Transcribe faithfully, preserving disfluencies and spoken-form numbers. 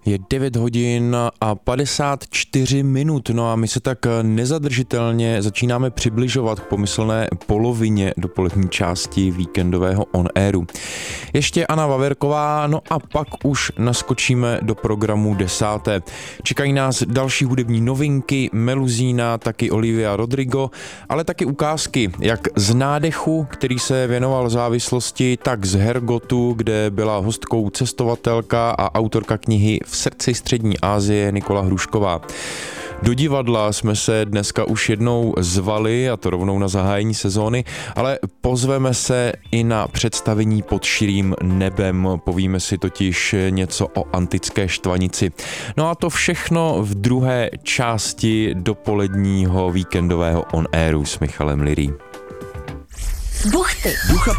Je devět hodin a padesát čtyři minut, no a my se tak nezadržitelně začínáme přibližovat k pomyslné polovině dopolední části víkendového On Airu. Ještě Anna Vaverková, no a pak už naskočíme do programu desáté. Čekají nás další hudební novinky, Meluzína, taky Olivia Rodrigo, ale taky ukázky, jak z Nádechu, který se věnoval závislosti, tak z Hergotu, kde byla hostkou cestovatelka a autorka knihy V srdci střední Asie Nikola Hrušková. Do divadla jsme se dneska už jednou zvali, a to rovnou na zahájení sezóny, ale pozveme se i na představení Pod širým nebem. Povíme si totiž něco o antické štvanici. No a to všechno v druhé části dopoledního víkendového On Airu s Michalem Lirý. Buchty. Ducha